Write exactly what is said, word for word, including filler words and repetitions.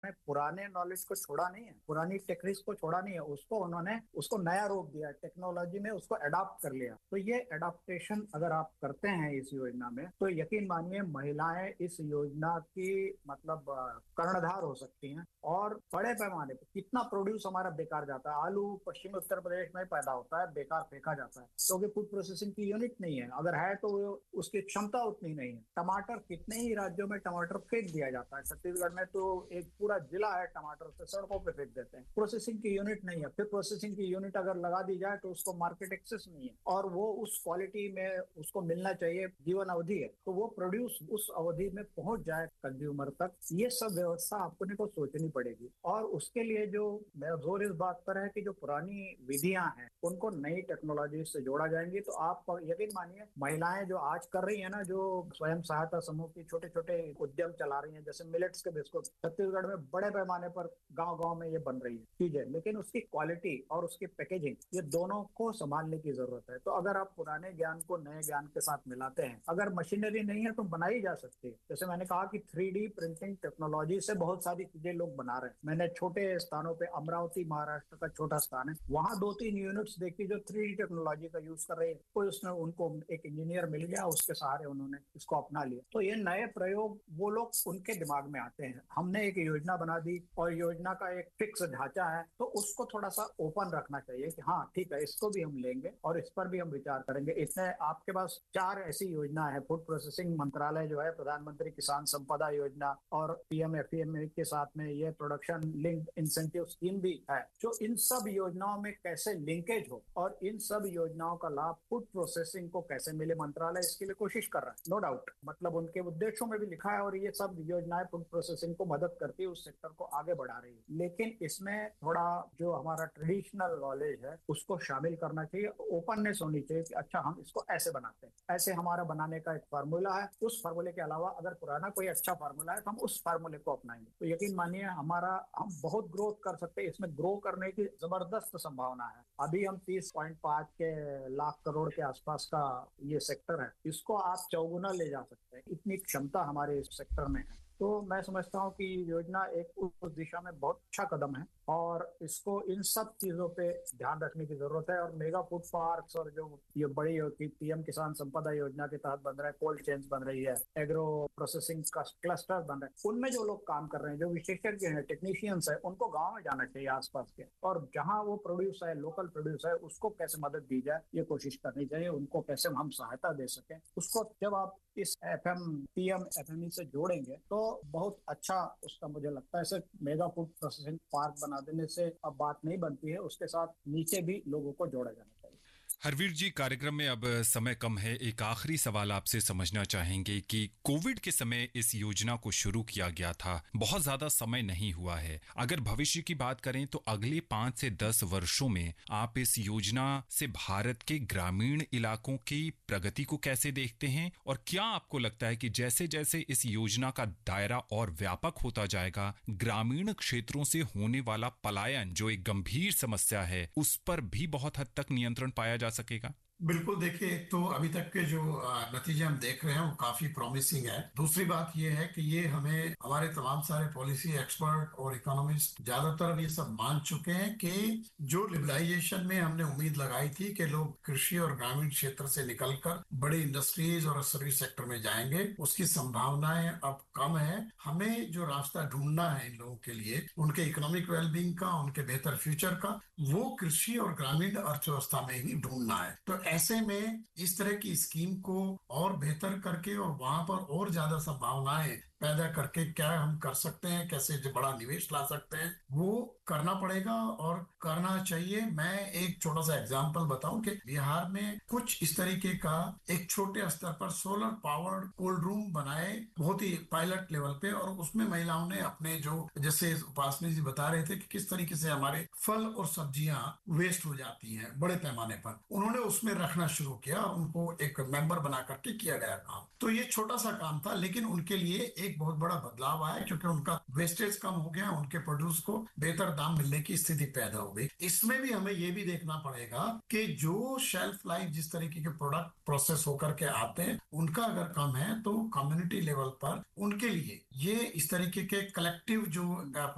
में पुराने नॉलेज को छोड़ा नहीं है, पुरानी टेक्निक्स को छोड़ा नहीं है, उसको उन्होंने उसको नया रूप दिया, टेक्नोलॉजी में उसको अडॉप्ट कर लिया। तो ये अडॉप्टेशन अगर आप करते हैं इस योजना में, तो यकीन मानिए महिलाएं इस योजना की मतलब अ, कर्णधार हो सकती हैं। और बड़े पैमाने पर कितना प्रोड्यूस हमारा बेकार जाता है, आलू पश्चिमी उत्तर प्रदेश में पैदा होता है, बेकार फेंका जाता है क्योंकि फूड प्रोसेसिंग की यूनिट नहीं है, अगर है तो वो- उसकी क्षमता उतनी नहीं है। टमाटर कितने ही राज्यों में टमाटर फेंक दिया जाता है, छत्तीसगढ़ में तो एक पूरा जिला है टमाटर से सड़कों पे फेंक देते हैं, प्रोसेसिंग की यूनिट नहीं है। फिर प्रोसेसिंग की यूनिट अगर लगा दी जाए तो उसको मार्केट एक्सेस नहीं है, और वो उस क्वालिटी में उसको मिलना चाहिए, जीवन अवधि है, तो वो प्रोड्यूस उस अवधि में पहुंच जाए कंज्यूमर तक। ये सब व्यवस्था अपने को सोचनी पड़ेगी। और उसके लिए जो मेरा जोर इस बात पर है कि जो पुरानी विधियां हैं उनको नई टेक्नोलॉजी से जोड़ा जाएंगी, तो आप यकीन मानिए महिलाएं जो आज कर रही है ना, जो स्वयं सहायता समूह की छोटे छोटे उद्यम चला रही हैं, जैसे मिलेट्स के बिस्कुट छत्तीसगढ़ में बड़े पैमाने पर गांव गांव में ये बन रही है चीजें, लेकिन उसकी क्वालिटी और उसकी पैकेजिंग ये दोनों को संभालने की जरूरत है। तो अगर आप पुराने ज्ञान को नए ज्ञान के साथ मिलाते हैं, अगर मशीनरी नहीं है तो बनाई जा सकती है। जैसे मैंने कहा कि थ्री डी प्रिंटिंग टेक्नोलॉजी से बहुत सारी चीजें लोग बना रहे हैं। मैंने छोटे स्थानों पे, अमरावती महाराष्ट्र का छोटा स्थान है, वहां दो तीन यूनिट्स देखी जो थ्री डी टेक्नोलॉजी का यूज कर रहे हैं। कोई उसने उनको एक इंजीनियर मिल गया, उसके सहारे उन्होंने इसको अपना लिया। तो ये नए प्रयोग वो लोग उनके दिमाग में आते हैं। हमने एक योजना बना दी और योजना का एक फिक्स ढांचा है, तो उसको थोड़ा सा ओपन रखना चाहिए कि हाँ ठीक है, इसको भी हम लेंगे और इस पर भी हम विचार करेंगे। इसमें आपके पास चार ऐसी योजना है, फूड प्रोसेसिंग मंत्रालय जो है, प्रधानमंत्री किसान संपदा योजना, और पीएम एफएमई के साथ में ये प्रोडक्शन लिंक्ड इंसेंटिव स्कीम भी है। जो इन सब योजनाओं में कैसे लिंकेज हो और इन सब योजनाओं का लाभ फूड प्रोसेसिंग को कैसे मिले, मंत्रालय इसके लिए कोशिश कर रहा है, नो डाउट। मतलब उनके उद्देश्यों में भी लिखा है, और ये सब योजनाएं फूड प्रोसेसिंग को मदद करती है, उस सेक्टर को आगे बढ़ा रही है। लेकिन इसमें थोड़ा जो हमारा ट्रेडिशनल नॉलेज है उसको शामिल करना चाहिए, ओपननेस होनी चाहिए कि अच्छा हम इसको ऐसे बनाते हैं, ऐसे हमारा बनाने का एक फार्मूला है। उस फार्मूले के अलावा अगर पुराना कोई अच्छा फार्मूला है तो हम उस फार्मूले को अपनाएंगे। तो यकीन मानिए हमारा हम बहुत ग्रोथ कर सकते हैं, इसमें ग्रो करने की जबरदस्त संभावना है। अभी हम तीस पॉइंट पांच के लाख करोड़ के आसपास का ये सेक्टर है, इसको आप चौगुना ले जा सकते हैं, इतनी क्षमता हमारे इस सेक्टर में है। तो मैं समझता हूँ कि योजना एक उस दिशा में बहुत अच्छा कदम है, और इसको इन सब चीजों पे ध्यान रखने की जरूरत है। और मेगा फूड पार्क्स और जो ये बड़ी होती पीएम किसान संपदा योजना के तहत बन रहा है, कोल्ड चेन्स बन रही है, एग्रो प्रोसेसिंग का क्लस्टर बन रहे हैं, उनमें जो लोग काम कर रहे हैं, जो विशेषज्ञ हैं, टेक्नीशियंस है, उनको गाँव में जाना चाहिए आसपास के, और जहाँ वो प्रोड्यूस है, लोकल प्रोड्यूस है, उसको कैसे मदद दी जाए ये कोशिश करनी चाहिए, उनको कैसे हम सहायता दे सकें उसको। जब आप इस F M P M F M E से जोड़ेंगे तो बहुत अच्छा उसका मुझे लगता है। सिर्फ मेगा फूड प्रोसेसिंग पार्क बना देने से अब बात नहीं बनती है, उसके साथ नीचे भी लोगों को जोड़ा जाना चाहिए। हरवीर जी, कार्यक्रम में अब समय कम है, एक आखिरी सवाल आपसे समझना चाहेंगे कि कोविड के समय इस योजना को शुरू किया गया था, बहुत ज्यादा समय नहीं हुआ है। अगर भविष्य की बात करें तो अगले पांच से दस वर्षों में आप इस योजना से भारत के ग्रामीण इलाकों की प्रगति को कैसे देखते हैं, और क्या आपको लगता है कि जैसे जैसे इस योजना का दायरा और व्यापक होता जाएगा, ग्रामीण क्षेत्रों से होने वाला पलायन जो एक गंभीर समस्या है, उस पर भी बहुत हद तक नियंत्रण पाया जा सकेगा? बिल्कुल। देखिए, एक तो अभी तक के जो अ, नतीजे हम देख रहे हैं वो काफी प्रॉमिसिंग है। दूसरी बात ये है कि ये हमें हमारे तमाम सारे पॉलिसी एक्सपर्ट और इकोनॉमिस्ट ज्यादातर ये सब मान चुके हैं कि जो लिबरलाइजेशन में हमने उम्मीद लगाई थी कि लोग कृषि और ग्रामीण क्षेत्र से निकलकर बड़ी इंडस्ट्रीज और सर्विस सेक्टर में जाएंगे, उसकी संभावनाएं अब कम है। हमें जो रास्ता ढूंढना है इन लोगों के लिए, उनके इकोनॉमिक वेलबींग का, उनके बेहतर फ्यूचर का, वो कृषि और ग्रामीण अर्थव्यवस्था में ही ढूंढना है। तो ऐसे में इस तरह की स्कीम को और बेहतर करके और वहां पर और ज्यादा संभावनाएं पैदा करके क्या हम कर सकते हैं, कैसे जो बड़ा निवेश ला सकते हैं, वो करना पड़ेगा और करना चाहिए। मैं एक छोटा सा एग्जांपल बताऊं कि बिहार में कुछ इस तरीके का एक छोटे स्तर पर सोलर पावर्ड कोल्ड रूम बनाए, बहुत ही पायलट लेवल पे, और उसमें महिलाओं ने अपने जो, जैसे उपासनी जी बता रहे थे कि किस तरीके से हमारे फल और सब्जियां वेस्ट हो जाती हैं बड़े पैमाने पर, उन्होंने उसमें रखना शुरू किया, उनको एक मेंबर बना करके किया गया काम। तो ये छोटा सा काम था, लेकिन उनके लिए एक बहुत बड़ा बदलाव आया, क्योंकि उनका वेस्टेज कम हो गया, उनके प्रोड्यूस को बेहतर दाम मिलने की स्थिति पैदा हो गई। इसमें भी हमें ये भी देखना पड़ेगा कि जो शेल्फ लाइफ जिस तरीके के प्रोडक्ट प्रोसेस होकर के आते हैं उनका अगर कम है, तो कम्युनिटी लेवल पर उनके लिए ये इस तरीके के कलेक्टिव जो